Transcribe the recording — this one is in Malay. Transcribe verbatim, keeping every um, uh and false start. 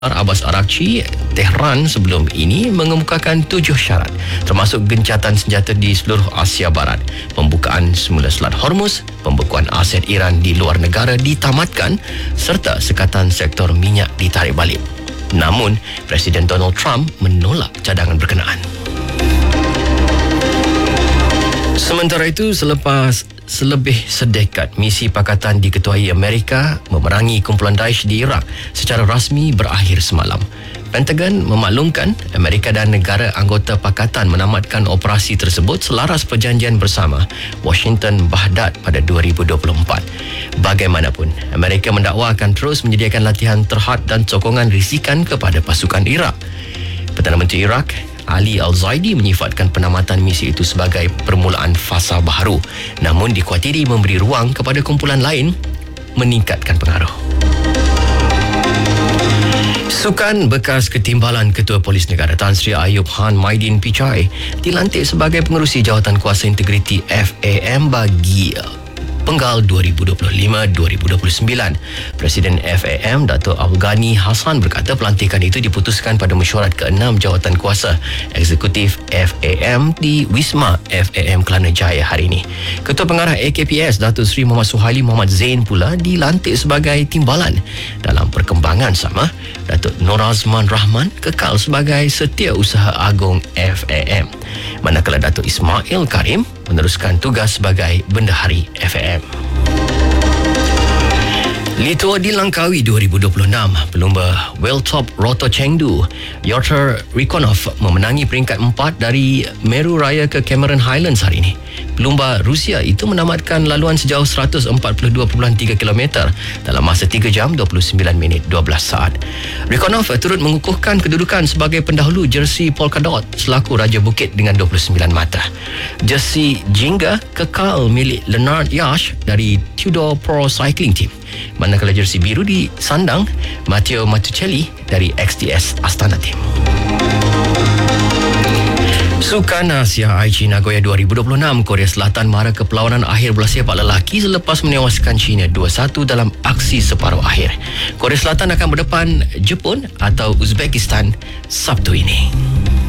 Abbas Araghchi, Tehran sebelum ini mengemukakan tujuh syarat, termasuk gencatan senjata di seluruh Asia Barat, pembukaan semula Selat Hormuz, pembekuan aset Iran di luar negara ditamatkan, serta sekatan sektor minyak ditarik balik. Namun, Presiden Donald Trump menolak cadangan berkenaan. Sementara itu, selepas selebih sedekad misi pakatan diketuai Amerika memerangi kumpulan Daesh di Iraq secara rasmi berakhir semalam. Pentagon memaklumkan Amerika dan negara anggota pakatan menamatkan operasi tersebut selaras perjanjian bersama Washington-Baghdad pada dua ribu dua puluh empat. Bagaimanapun, Amerika mendakwa akan terus menyediakan latihan terhad dan sokongan risikan kepada pasukan Iraq. Perdana Menteri Iraq Ali Al-Zaidi menyifatkan penamatan misi itu sebagai permulaan fasa baharu, namun dikuatiri memberi ruang kepada kumpulan lain meningkatkan pengaruh. Sukan bekas ketimbalan Ketua Polis Negara Tan Sri Ayub Han Maidin Pichai dilantik sebagai pengerusi jawatan kuasa integriti F A M bagi Penggal dua ribu dua puluh lima hingga dua ribu dua puluh sembilan. Presiden F A M Dato' Afghani Hassan berkata pelantikan itu diputuskan pada mesyuarat keenam jawatan kuasa eksekutif F A M di Wisma F A M Kelana Jaya hari ini. Ketua Pengarah A K P S Datuk Seri Muhammad Suhaili Muhammad Zain pula dilantik sebagai timbalan. Dalam perkembangan sama, Datuk Nur Azman Rahman kekal sebagai Setiausaha Agung F A M, manakala Datuk Ismail Karim meneruskan tugas sebagai Bendahari F A M. Litua di Langkawi dua ribu dua puluh enam, pelumba World Top Roto Chengdu, Yotr Rikonov memenangi peringkat empat dari Meru Raya ke Cameron Highlands hari ini. Pelumba Rusia itu menamatkan laluan sejauh seratus empat puluh dua perpuluhan tiga kilometer dalam masa tiga jam dua puluh sembilan minit dua belas saat. Rikonov turut mengukuhkan kedudukan sebagai pendahulu jersey Polkadot selaku Raja Bukit dengan dua puluh sembilan mata. Jersey Jingga kekal milik Leonard Yash dari Tudor Pro Cycling Team, manakala jersey biru disandang Matteo Mattucelli dari X T S Astana Team. Sukan Asia Aichi Nagoya dua ribu dua puluh enam, Korea Selatan mara ke perlawanan akhir bola sepak lelaki selepas menewaskan China dua satu dalam aksi separuh akhir. Korea Selatan akan berdepan Jepun atau Uzbekistan Sabtu ini.